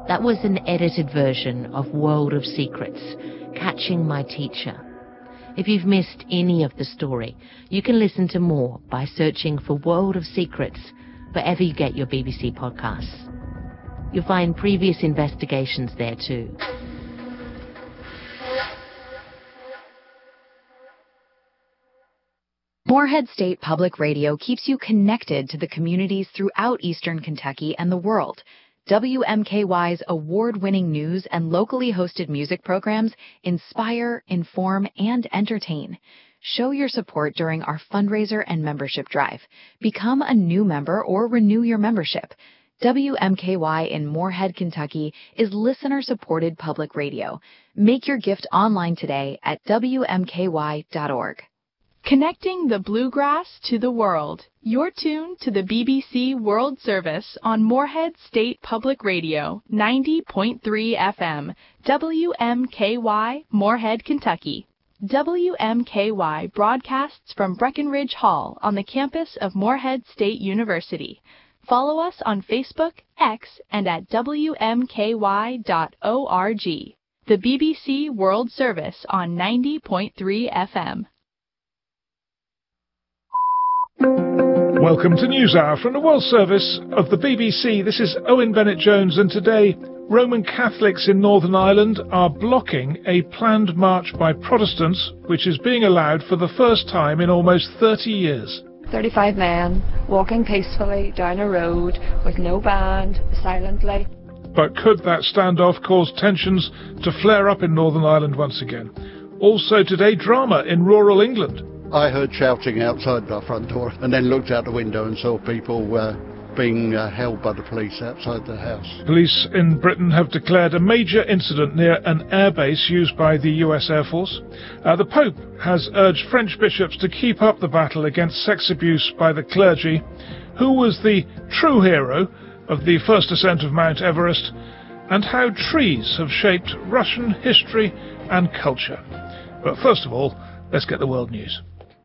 That was an edited version of World of Secrets, Catching My Teacher. If you've missed any of the story, you can listen to more by searching for World of Secrets wherever you get your BBC podcasts. You'll find previous investigations there too. Morehead State Public Radio keeps you connected to the communities throughout Eastern Kentucky and the world. WMKY's award-winning news and locally hosted music programs inspire, inform, and entertain. Show your support during our fundraiser and membership drive. Become a new member or renew your membership. WMKY in Morehead, Kentucky is listener-supported public radio. Make your gift online today at WMKY.org. Connecting the bluegrass to the world. You're tuned to the BBC World Service on Morehead State Public Radio, 90.3 FM, WMKY, Morehead, Kentucky. WMKY broadcasts from Breckenridge Hall on the campus of Morehead State University. Follow us on Facebook, X, and at WMKY.org. The BBC World Service on 90.3 FM. Welcome to NewsHour from the World Service of the BBC. This is Owen Bennett-Jones, and today Roman Catholics in Northern Ireland are blocking a planned march by Protestants, which is being allowed for the first time in almost 30 years. 35 men walking peacefully down a road with no band, silently. But could that standoff cause tensions to flare up in Northern Ireland once again? Also today, drama in rural England. I heard shouting outside our front door and then looked out the window and saw people being held by the police outside the house. Police in Britain have declared a major incident near an airbase used by the US Air Force. The Pope has urged French bishops to keep up the battle against sex abuse by the clergy. Who was the true hero of the first ascent of Mount Everest? And how trees have shaped Russian history and culture. But first of all, let's get the world news.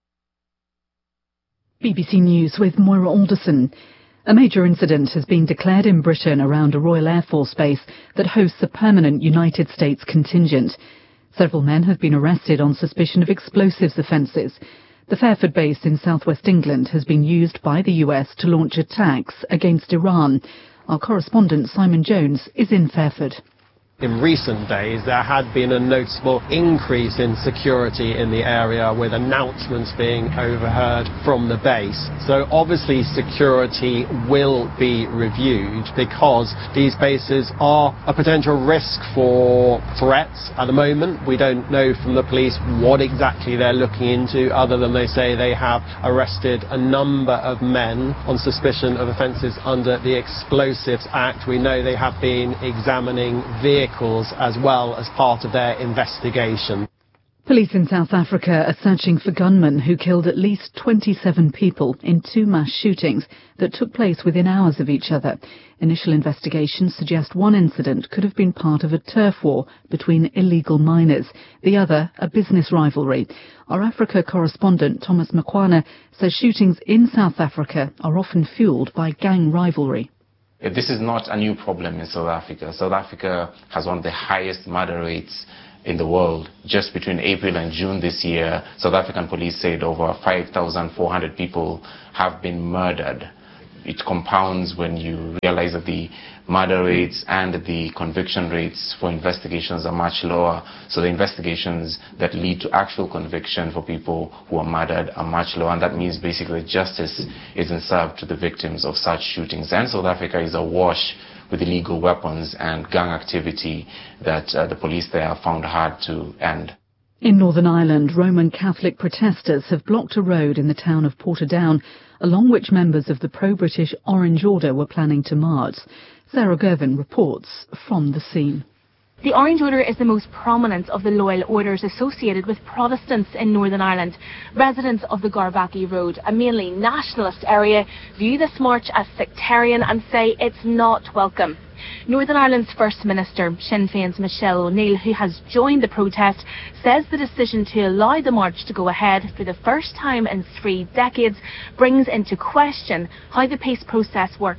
BBC News with Moira Alderson. A major incident has been declared in Britain around a Royal Air Force base that hosts a permanent United States contingent. Several men have been arrested on suspicion of explosives offences. The Fairford base in southwest England has been used by the US to launch attacks against Iran. Our correspondent Simon Jones is in Fairford. In recent days, there had been a noticeable increase in security in the area, with announcements being overheard from the base. So obviously security will be reviewed, because these bases are a potential risk for threats. At the moment, we don't know from the police what exactly they're looking into, other than they say they have arrested a number of men on suspicion of offences under the Explosives Act. We know they have been examining vehicles as well as part of their investigation. Police in South Africa are searching for gunmen who killed at least 27 people in 2 mass shootings that took place within hours of each other. Initial investigations suggest one incident could have been part of a turf war between illegal miners, the other a business rivalry. Our Africa correspondent Thomas Makwana says shootings in South Africa are often fuelled by gang rivalry. This is not a new problem in South Africa. South Africa has one of the highest murder rates in the world. Just between April and June this year, South African police said over 5,400 people have been murdered. It compounds when you realize that the murder rates and the conviction rates for investigations are much lower. So the investigations that lead to actual conviction for people who are murdered are much lower. And that means basically justice isn't served to the victims of such shootings. And South Africa is awash with illegal weapons and gang activity that the police there have found hard to end. In Northern Ireland, Roman Catholic protesters have blocked a road in the town of Portadown, along which members of the pro-British Orange Order were planning to march. Sarah Gervin reports from the scene. The Orange Order is the most prominent of the loyal orders associated with Protestants in Northern Ireland. Residents of the Garbaki Road, a mainly nationalist area, view this march as sectarian and say it's not welcome. Northern Ireland's First Minister, Sinn Féin's Michelle O'Neill, who has joined the protest, says the decision to allow the march to go ahead for the first time in 3 decades brings into question how the peace process works.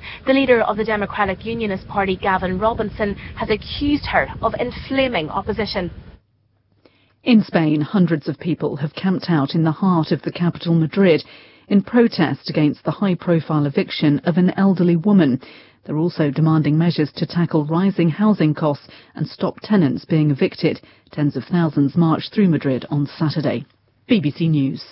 The leader of the Democratic Unionist Party, Gavin Robinson, has accused her of inflaming opposition. In Spain, hundreds of people have camped out in the heart of the capital, Madrid, in protest against the high-profile eviction of an elderly woman. They're also demanding measures to tackle rising housing costs and stop tenants being evicted. Tens of thousands marched through Madrid on Saturday. BBC News.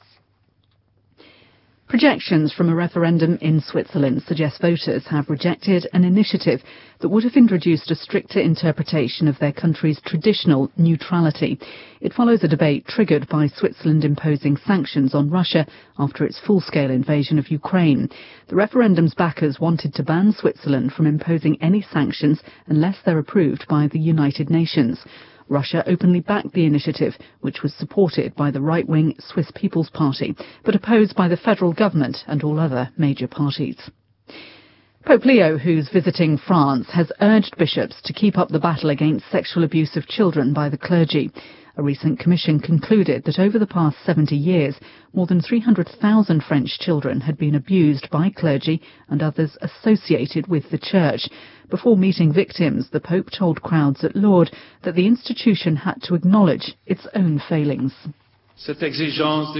Projections from a referendum in Switzerland suggest voters have rejected an initiative that would have introduced a stricter interpretation of their country's traditional neutrality. It follows a debate triggered by Switzerland imposing sanctions on Russia after its full-scale invasion of Ukraine. The referendum's backers wanted to ban Switzerland from imposing any sanctions unless they're approved by the United Nations. Russia openly backed the initiative, which was supported by the right-wing Swiss People's Party, but opposed by the federal government and all other major parties. Pope Leo, who's visiting France, has urged bishops to keep up the battle against sexual abuse of children by the clergy. A recent commission concluded that over the past 70 years, more than 300,000 French children had been abused by clergy and others associated with the church. Before meeting victims, the Pope told crowds at Lourdes that the institution had to acknowledge its own failings. This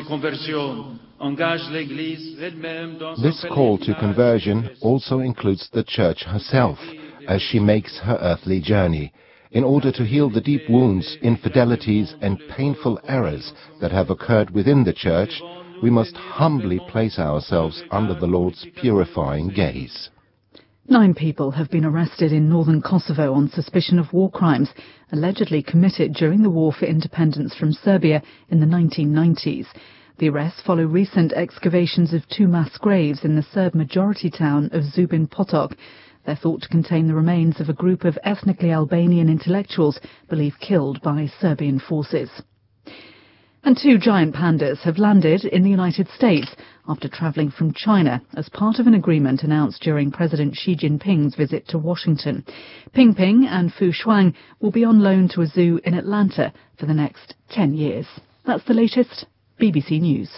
call to conversion also includes the Church herself, as she makes her earthly journey, in order to heal the deep wounds, infidelities and painful errors that have occurred within the Church. We must humbly place ourselves under the Lord's purifying gaze. 9 people have been arrested in northern Kosovo on suspicion of war crimes allegedly committed during the war for independence from Serbia in the 1990s. The arrests follow recent excavations of 2 mass graves in the Serb-majority town of Zubin Potok. They're thought to contain the remains of a group of ethnically Albanian intellectuals believed killed by Serbian forces. And 2 giant pandas have landed in the United States after travelling from China as part of an agreement announced during President Xi Jinping's visit to Washington. Ping Ping and Fu Shuang will be on loan to a zoo in Atlanta for the next 10 years. That's the latest. BBC News.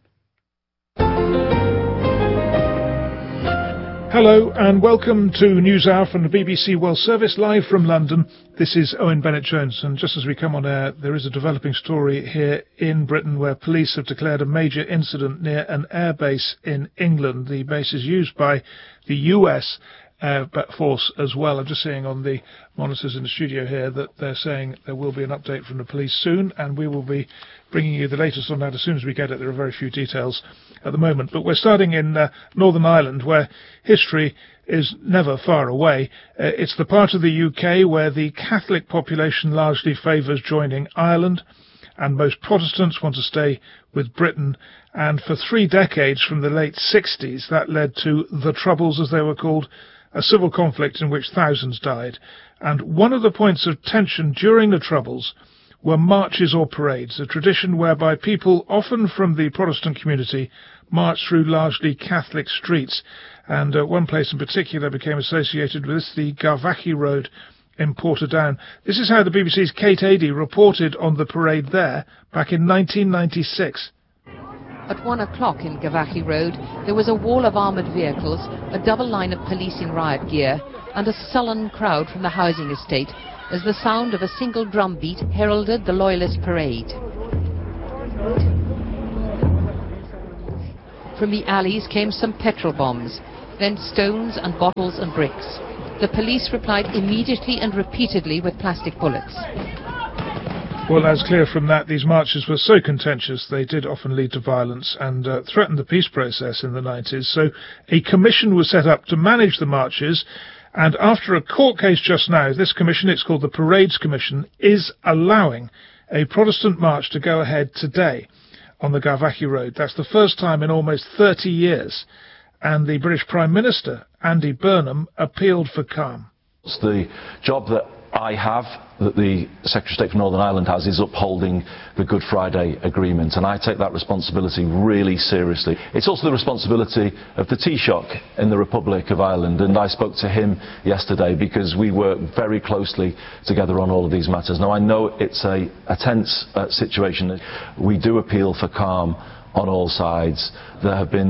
Hello and welcome to NewsHour from the BBC World Service, live from London. This is Owen Bennett-Jones, and just as we come on air, there is a developing story here in Britain where police have declared a major incident near an airbase in England. The base is used by the US force as well. I'm just seeing on the monitors in the studio here that they're saying there will be an update from the police soon, and we will be bringing you the latest on that as soon as we get it. There are very few details at the moment, but we're starting in Northern Ireland, where history is never far away. It's the part of the UK where the Catholic population largely favours joining Ireland, and most Protestants want to stay with Britain. And for 3 decades, from the late 60s, that led to the Troubles, as they were called, a civil conflict in which thousands died. And one of the points of tension during the Troubles were marches or parades, a tradition whereby people, often from the Protestant community, marched through largely Catholic streets. And one place in particular became associated with this, the Garvaghy Road in Portadown. This is how the BBC's Kate Adie reported on the parade there back in 1996. At 1 o'clock in Garvaghy Road, there was a wall of armoured vehicles, a double line of police in riot gear, and a sullen crowd from the housing estate as the sound of a single drum beat heralded the Loyalist parade. From the alleys came some petrol bombs, then stones and bottles and bricks. The police replied immediately and repeatedly with plastic bullets. Well, as clear from that, these marches were so contentious they did often lead to violence and threatened the peace process in the 90s. So a commission was set up to manage the marches, and after a court case just now, this commission, it's called the Parades Commission, is allowing a Protestant march to go ahead today on the Garvaghy Road. That's the first time in almost 30 years, and the British Prime Minister, Andy Burnham, appealed for calm. It's the job that I have, that the Secretary of State for Northern Ireland has, is upholding the Good Friday Agreement, and I take that responsibility really seriously. It's also the responsibility of the Taoiseach in the Republic of Ireland, and I spoke to him yesterday because we work very closely together on all of these matters. Now, I know it's a tense situation. We do appeal for calm on all sides. There have been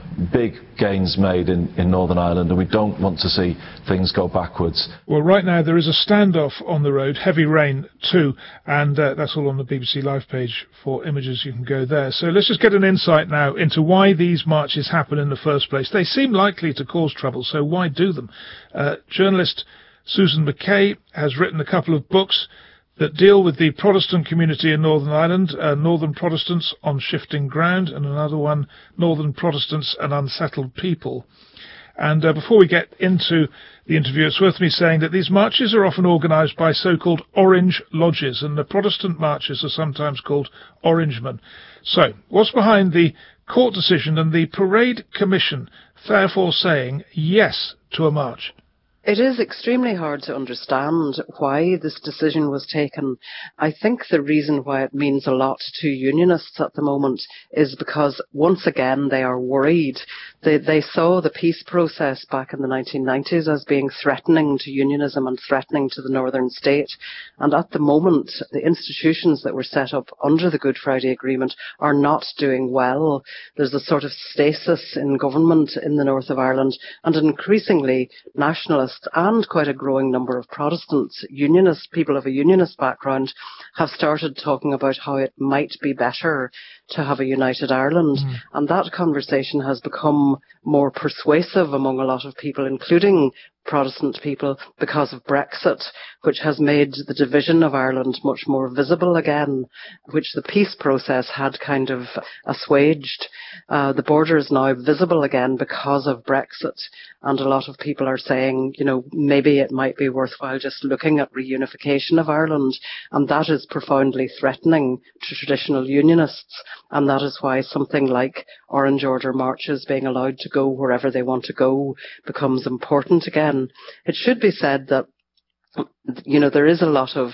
big gains made in Northern Ireland, and we don't want to see things go backwards. Well, right now there is a standoff on the road, heavy rain too, and that's all on the BBC Live page for images. You can go there. So let's just get an insight now into why these marches happen in the first place. They seem likely to cause trouble, so why do them? Journalist Susan McKay has written a couple of books that deal with the Protestant community in Northern Ireland, Northern Protestants on Shifting Ground, and another one, Northern Protestants and Unsettled People. And before we get into the interview, it's worth me saying that these marches are often organised by so-called Orange Lodges, and the Protestant marches are sometimes called Orangemen. So, what's behind the court decision and the Parade Commission therefore saying yes to a march? It is extremely hard to understand why this decision was taken. I think the reason why it means a lot to unionists at the moment is because, once again, they are worried. They saw the peace process back in the 1990s as being threatening to unionism and threatening to the Northern State. And at the moment, the institutions that were set up under the Good Friday Agreement are not doing well. There's a sort of stasis in government in the north of Ireland, and increasingly nationalists and quite a growing number of Protestants, unionists, people of a unionist background, have started talking about how it might be better to have a united Ireland. And that conversation has become more persuasive among a lot of people, including Protestant people, because of Brexit, which has made the division of Ireland much more visible again, which the peace process had kind of assuaged. The border is now visible again because of Brexit, and a lot of people are saying, you know, maybe it might be worthwhile just looking at reunification of Ireland, and that is profoundly threatening to traditional unionists, and that is why something like Orange Order marches being allowed to go wherever they want to go becomes important again. It should be said that, you know, there is a lot of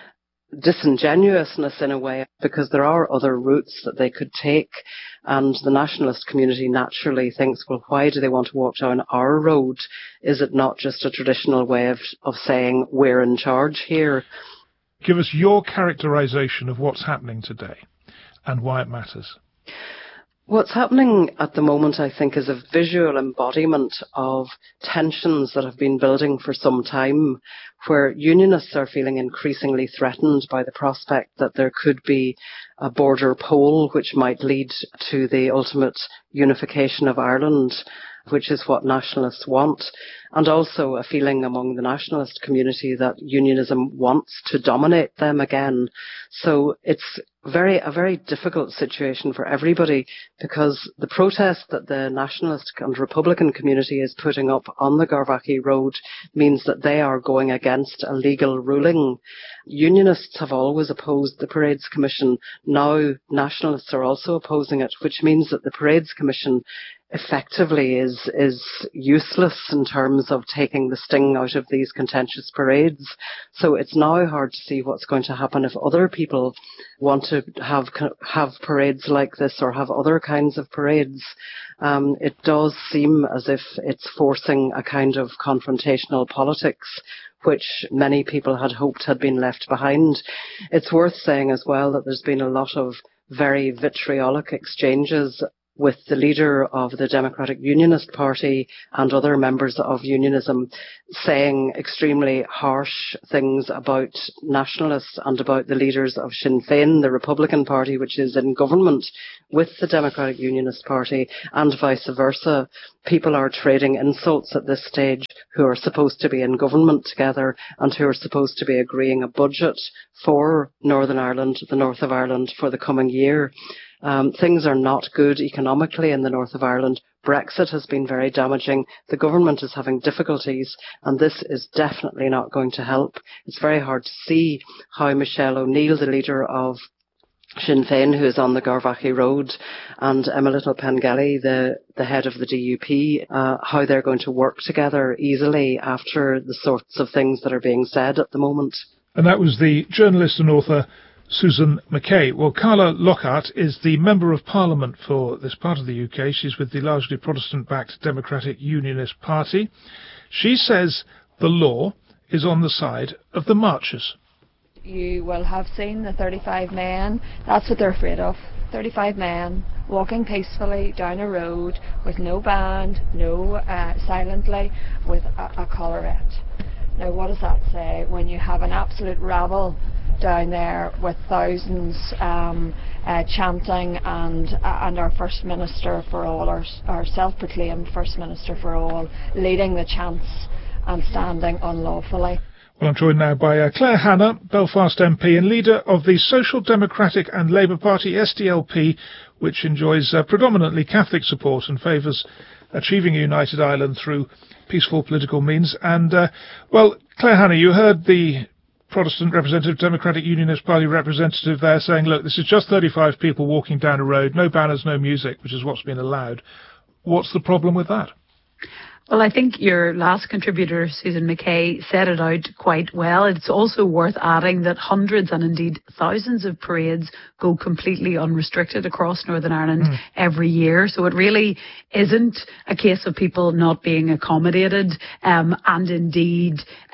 disingenuousness in a way, because there are other routes that they could take, and the nationalist community naturally thinks, well, why do they want to walk down our road? Is it not just a traditional way of saying we're in charge here? Give us your characterisation of what's happening today and why it matters. What's happening at the moment, I think, is a visual embodiment of tensions that have been building for some time, where unionists are feeling increasingly threatened by the prospect that there could be a border poll which might lead to the ultimate unification of Ireland, which is what nationalists want, and also a feeling among the nationalist community that unionism wants to dominate them again. So it's a very difficult situation for everybody, because the protest that the nationalist and Republican community is putting up on the Garvaghy Road means that they are going against a legal ruling. Unionists have always opposed the Parades Commission. Now nationalists are also opposing it, which means that the Parades Commission effectively is useless in terms of taking the sting out of these contentious parades. So it's now hard to see what's going to happen if other people want to have parades like this or have other kinds of parades. It does seem as if it's forcing a kind of confrontational politics, which many people had hoped had been left behind. It's worth saying as well that there's been a lot of very vitriolic exchanges with the leader of the Democratic Unionist Party and other members of unionism, saying extremely harsh things about nationalists and about the leaders of Sinn Féin, the Republican Party, which is in government with the Democratic Unionist Party, and vice versa. People are trading insults at this stage, who are supposed to be in government together and who are supposed to be agreeing a budget for Northern Ireland, the north of Ireland, for the coming year. Things are not good economically in the north of Ireland. Brexit has been very damaging. The government is having difficulties, and this is definitely not going to help. It's very hard to see how Michelle O'Neill, the leader of Sinn Féin, who is on the Garvaghy Road, and Emma Little-Pengelly, the head of the DUP, how they're going to work together easily after the sorts of things that are being said at the moment. And that was the journalist and author Susan McKay. Well, Carla Lockhart is the Member of Parliament for this part of the UK. She's with the largely Protestant-backed Democratic Unionist Party. She says the law is on the side of the marchers. you will have seen the 35 men. That's what they're afraid of. 35 men walking peacefully down a road with no band, silently, with a collarette. Now, what does that say when you have an absolute rabble down there with thousands chanting, and our First Minister for all, our self-proclaimed First Minister for all, leading the chants and standing unlawfully? Well, I'm joined now by Claire Hanna, Belfast MP and leader of the Social Democratic and Labour Party, SDLP, which enjoys predominantly Catholic support and favours achieving a united Ireland through peaceful political means. And, well, Claire Hanna, you heard the Protestant representative, Democratic Unionist Party representative there saying, look, this is just 35 people walking down a road, no banners, no music, which is what's been allowed. What's the problem with that? Well, I think your last contributor, Susan McKay, set it out quite well. It's also worth adding that hundreds and indeed thousands of parades go completely unrestricted across Northern Ireland every year. So it really isn't a case of people not being accommodated. And indeed,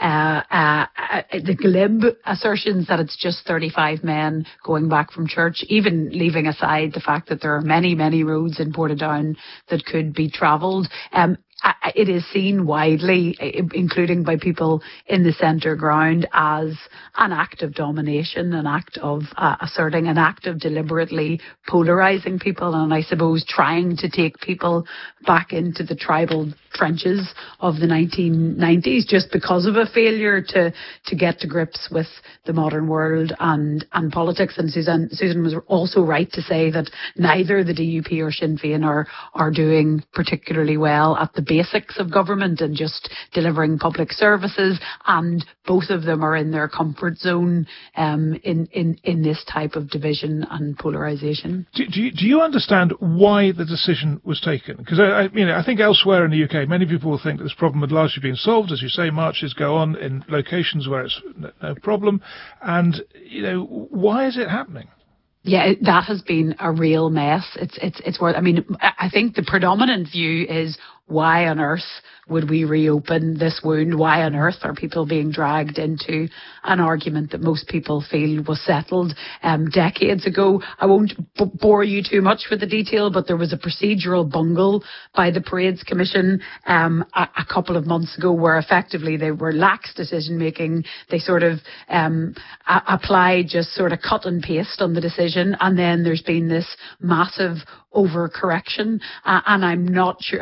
the glib assertions that it's just 35 men going back from church, even leaving aside the fact that there are many, many roads in Portadown that could be travelled. It is seen widely, including by people in the centre ground, as an act of domination, an act of asserting, an act of deliberately polarising people, and I suppose trying to take people back into the tribal trenches of the 1990s just because of a failure to get to grips with the modern world and politics. And Susan was also right to say that neither the DUP or Sinn Féin are doing particularly well at the basics of government and just delivering public services, and both of them are in their comfort zone in this type of division and polarisation. Do you understand why the decision was taken? Because I think elsewhere in the UK, many people will think that this problem had largely been solved. As you say, marches go on in locations where it's no problem. And, why is it happening? Yeah, that has been a real mess. It's worth, I think the predominant view is, why on earth would we reopen this wound? Why on earth are people being dragged into an argument that most people feel was settled decades ago? I won't bore you too much with the detail, but there was a procedural bungle by the Parades Commission a couple of months ago where effectively they were lax decision making. They sort of applied just sort of cut and paste on the decision, and then there's been this massive overcorrection, and I'm not sure.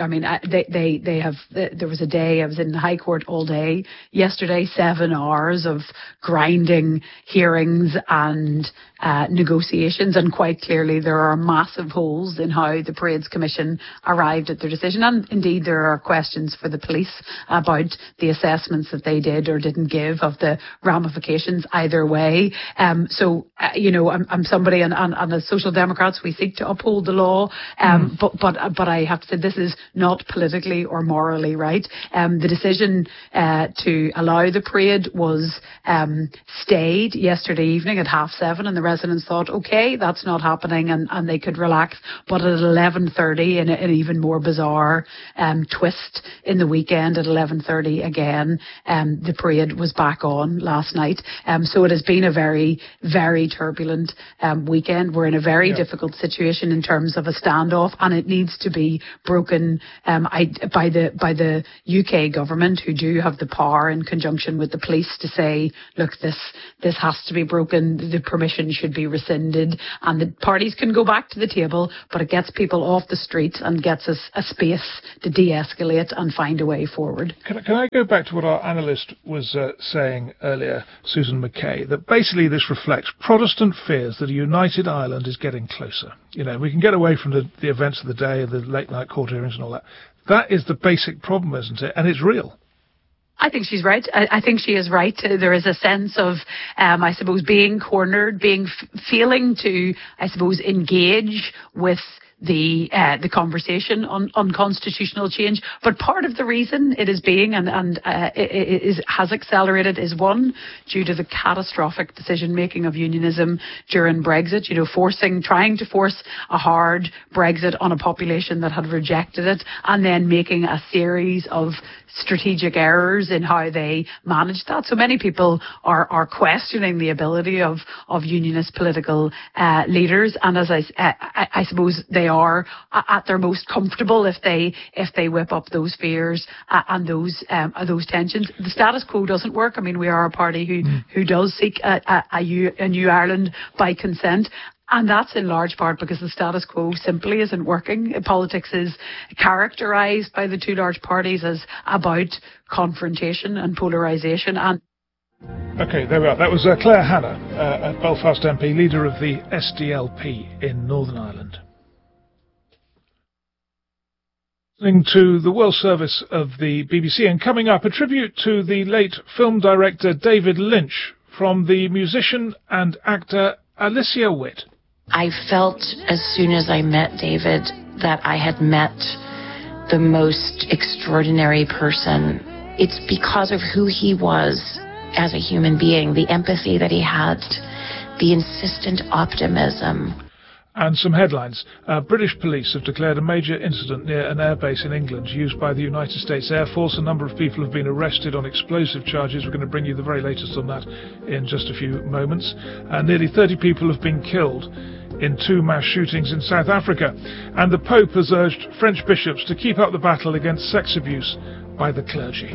There was a day I was in the High Court all day yesterday, 7 hours of grinding hearings and negotiations, and quite clearly there are massive holes in how the Parades Commission arrived at their decision, and indeed there are questions for the police about the assessments that they did or didn't give of the ramifications either way. I'm somebody, and as Social Democrats we seek to uphold the law, but I have to say this is not politically or morally right. The decision to allow the parade was stayed yesterday evening at 7:30, and the residents thought, OK, that's not happening, and they could relax. But at 11:30, in an even more bizarre twist in the weekend, at 11:30 again, the parade was back on last night. So it has been a very, very turbulent weekend. We're in a very difficult situation in terms of a standoff, and it needs to be broken by the UK government, who do have the power in conjunction with the police to say, look, this has to be broken, the permission should be rescinded, and the parties can go back to the table, but it gets people off the streets and gets us a space to de-escalate and find a way forward. Can I go back to what our analyst was saying earlier, Susan McKay, that basically this reflects Protestant fears that a united Ireland is getting closer. We can get away from the events of the day, the late night court hearings and all that. That is the basic problem, isn't it? And it's real. I think she's right. I think she is right. There is a sense of, I suppose, being cornered, failing to, I suppose, engage with the conversation on constitutional change. But part of the reason it is being has accelerated is, one, due to the catastrophic decision making of unionism during Brexit. Trying to force a hard Brexit on a population that had rejected it, and then making a series of strategic errors in how they managed that. So many people are questioning the ability of unionist political leaders, and as I suppose they are at their most comfortable if they whip up those fears and those tensions. The status quo doesn't work. I mean, we are a party who does seek a new Ireland by consent. And that's in large part because the status quo simply isn't working. Politics is characterised by the two large parties as about confrontation and polarisation. OK, there we are. That was Claire Hanna, a Belfast MP, leader of the SDLP in Northern Ireland. Listening to the World Service of the BBC, and coming up, a tribute to the late film director David Lynch from the musician and actor Alicia Witt. I felt as soon as I met David that I had met the most extraordinary person. It's because of who he was as a human being, the empathy that he had, the insistent optimism. And some headlines. British police have declared a major incident near an airbase in England used by the United States Air Force. A number of people have been arrested on explosive charges. We're going to bring you the very latest on that in just a few moments. Nearly 30 people have been killed in 2 mass shootings in South Africa. And the Pope has urged French bishops to keep up the battle against sex abuse by the clergy.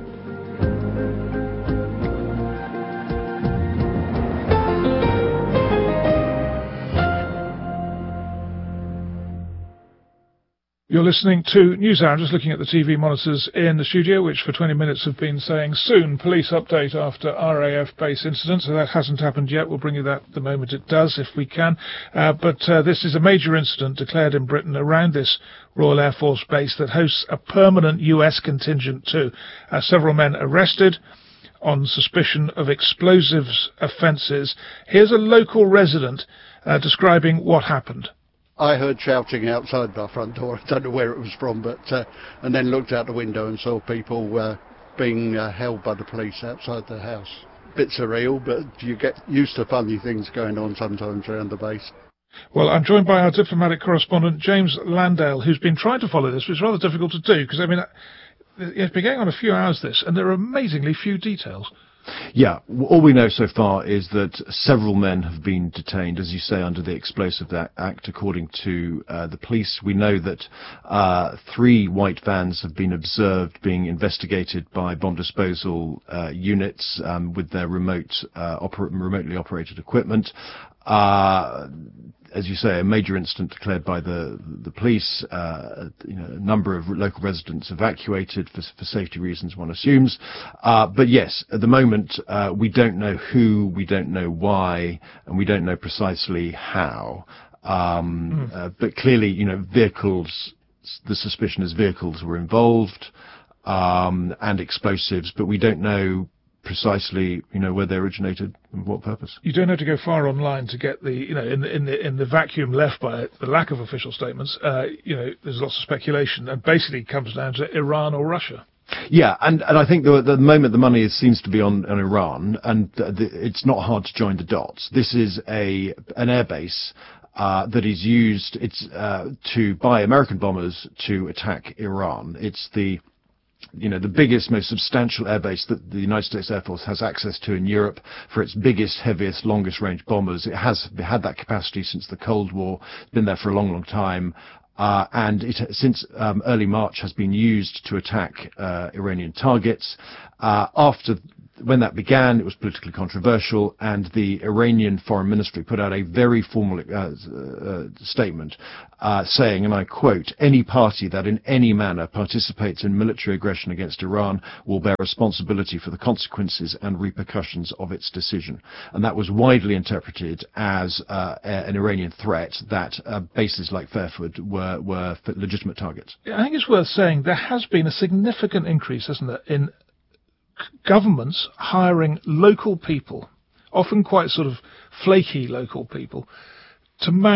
You're listening to NewsHour. I'm just looking at the TV monitors in the studio, which for 20 minutes have been saying soon police update after RAF base incident. So that hasn't happened yet. We'll bring you that the moment it does, if we can. But this is a major incident declared in Britain around this Royal Air Force base that hosts a permanent US contingent too. Several men arrested on suspicion of explosives offences. Here's a local resident describing what happened. I heard shouting outside my front door. I don't know where it was from, but and then looked out the window and saw people being held by the police outside the house. Bit surreal, but you get used to funny things going on sometimes around the base. Well, I'm joined by our diplomatic correspondent, James Landale, who's been trying to follow this, which is rather difficult to do, because, I mean, it's been going on a few hours, this, and there are amazingly few details. Yeah, all we know so far is that several men have been detained, as you say, under the Explosive Act, according to the police. We know that 3 white vans have been observed being investigated by bomb disposal units with their remotely operated equipment. As you say, a major incident declared by the police. A number of local residents evacuated for safety reasons, one assumes. But yes, at the moment, we don't know who, we don't know why, and we don't know precisely how. But clearly, vehicles. The suspicion is vehicles were involved, and explosives, but we don't know precisely, where they originated and what purpose. You don't have to go far online to get the, in the vacuum left by the lack of official statements. There's lots of speculation, and basically it comes down to Iran or Russia. Yeah, and I think the moment the money seems to be on Iran, and it's not hard to join the dots. This is an airbase that is used to buy American bombers to attack Iran. It's the biggest, most substantial airbase that the United States Air Force has access to in Europe for its biggest, heaviest, longest range bombers. It has had that capacity since the Cold War. It's been there for a long, long time. And it, since early March, has been used to attack Iranian targets. When that began, it was politically controversial, and the Iranian Foreign Ministry put out a very formal statement saying, and I quote, "Any party that in any manner participates in military aggression against Iran will bear responsibility for the consequences and repercussions of its decision." And that was widely interpreted as an Iranian threat that bases like Fairford were legitimate targets. I think it's worth saying there has been a significant increase, hasn't there, in governments hiring local people, often quite sort of flaky local people, to mount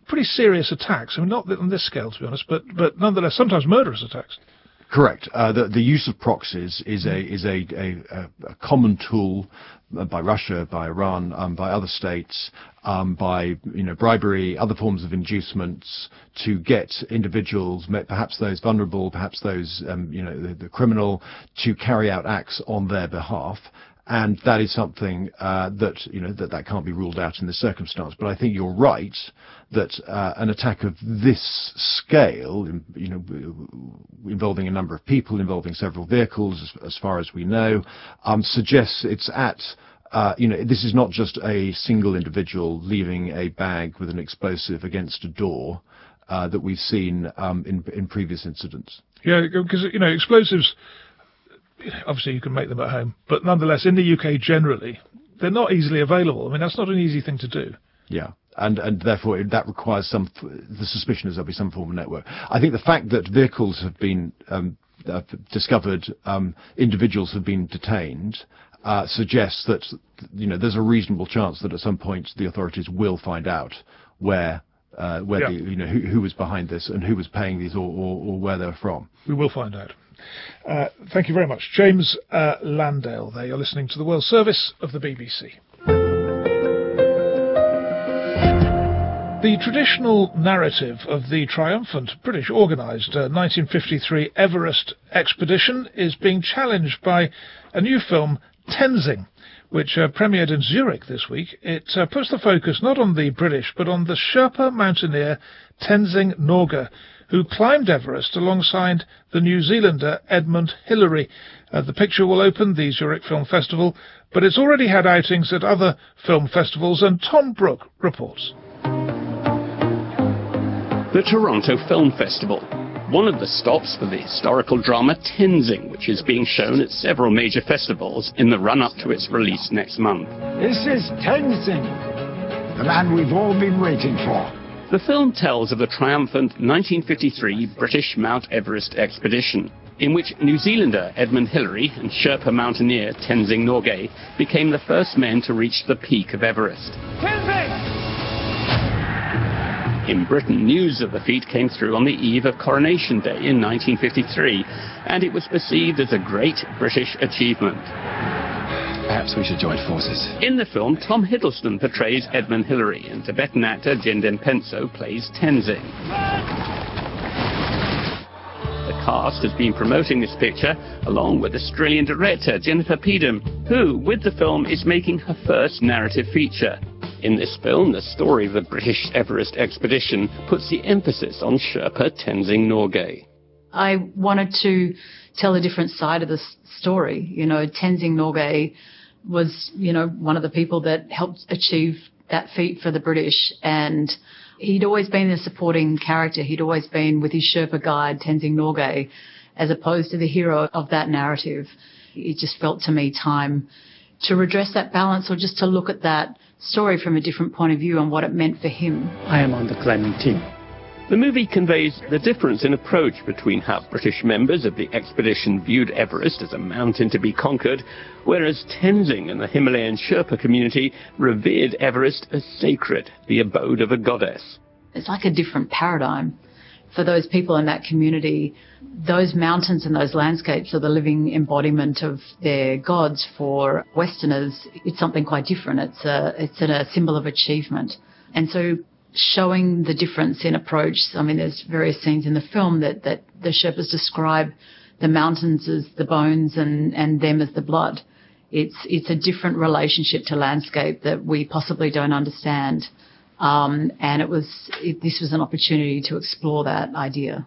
pretty serious attacks. I mean, not on this scale, to be honest, but nonetheless, sometimes murderous attacks. Correct. The use of proxies is a common tool by Russia, by Iran, by other states, by bribery, other forms of inducements to get individuals, perhaps those vulnerable, perhaps those the criminal, to carry out acts on their behalf. And that is something that can't be ruled out in this circumstance. But I think you're right that an attack of this scale, involving a number of people, involving several vehicles, as far as we know, suggests it's at this is not just a single individual leaving a bag with an explosive against a door that we've seen in previous incidents. Yeah, because explosives. Obviously, you can make them at home, but nonetheless, in the UK generally, they're not easily available. I mean, that's not an easy thing to do. Yeah, and therefore that requires the suspicion is there'll be some form of network. I think the fact that vehicles have been discovered, individuals have been detained, suggests that there's a reasonable chance that at some point the authorities will find out who was behind this and who was paying these or where they're from. We will find out. Thank you very much. James Landale there. You're listening to the World Service of the BBC. The traditional narrative of the triumphant British organised 1953 Everest expedition is being challenged by a new film, Tenzing, which premiered in Zurich this week. It puts the focus not on the British, but on the Sherpa mountaineer Tenzing Norgay, who climbed Everest alongside the New Zealander Edmund Hillary. The picture will open the Zurich Film Festival, but it's already had outings at other film festivals, and Tom Brooke reports. The Toronto Film Festival, one of the stops for the historical drama Tenzing, which is being shown at several major festivals in the run-up to its release next month. This is Tenzing, the man we've all been waiting for. The film tells of the triumphant 1953 British Mount Everest expedition, in which New Zealander Edmund Hillary and Sherpa mountaineer Tenzing Norgay became the first men to reach the peak of Everest. Tenzing! In Britain, news of the feat came through on the eve of Coronation Day in 1953, and it was perceived as a great British achievement. Perhaps we should join forces. In the film, Tom Hiddleston portrays Edmund Hillary, and Tibetan actor Jendem Penso plays Tenzing. The cast has been promoting this picture, along with Australian director Jennifer Peedham, who, with the film, is making her first narrative feature. In this film, the story of the British Everest expedition puts the emphasis on Sherpa Tenzing Norgay. I wanted to tell a different side of the story. Tenzing Norgay was, one of the people that helped achieve that feat for the British, and he'd always been a supporting character. He'd always been with his Sherpa guide, Tenzing Norgay, as opposed to the hero of that narrative. It just felt to me time to redress that balance, or just to look at that story from a different point of view and what it meant for him. I am on the climbing team. The movie conveys the difference in approach between how British members of the expedition viewed Everest as a mountain to be conquered, whereas Tenzing and the Himalayan Sherpa community revered Everest as sacred, the abode of a goddess. It's like a different paradigm. For those people in that community, those mountains and those landscapes are the living embodiment of their gods. For Westerners, it's something quite different. It's a symbol of achievement. And so showing the difference in approach, I mean, there's various scenes in the film that the Sherpas describe the mountains as the bones and them as the blood. It's a different relationship to landscape that we possibly don't understand. And this was an opportunity to explore that idea.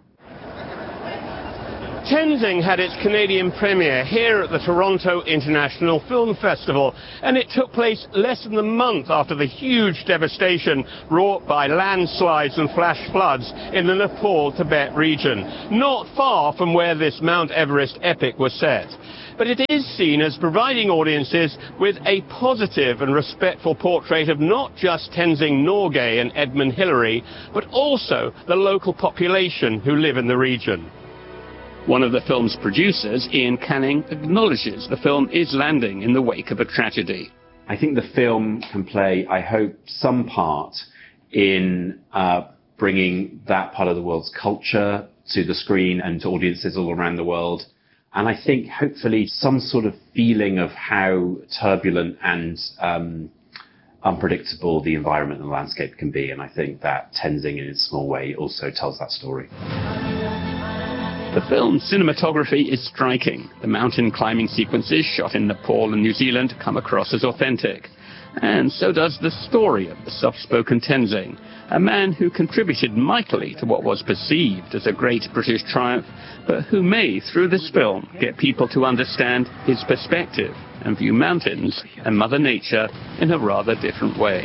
Tenzing had its Canadian premiere here at the Toronto International Film Festival, and it took place less than a month after the huge devastation wrought by landslides and flash floods in the Nepal-Tibet region, not far from where this Mount Everest epic was set. But it is seen as providing audiences with a positive and respectful portrait of not just Tenzing Norgay and Edmund Hillary, but also the local population who live in the region. One of the film's producers, Ian Canning, acknowledges the film is landing in the wake of a tragedy. I think the film can play, I hope, some part in bringing that part of the world's culture to the screen and to audiences all around the world. And I think hopefully some sort of feeling of how turbulent and unpredictable the environment and the landscape can be. And I think that Tenzing, in its small way, also tells that story. The film's cinematography is striking. The mountain climbing sequences shot in Nepal and New Zealand come across as authentic. And so does the story of the soft-spoken Tenzing, a man who contributed mightily to what was perceived as a great British triumph, but who may, through this film, get people to understand his perspective and view mountains and Mother Nature in a rather different way.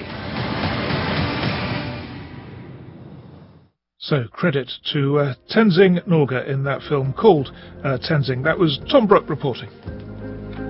So credit to Tenzing Norgay in that film called Tenzing. That was Tom Brooke reporting.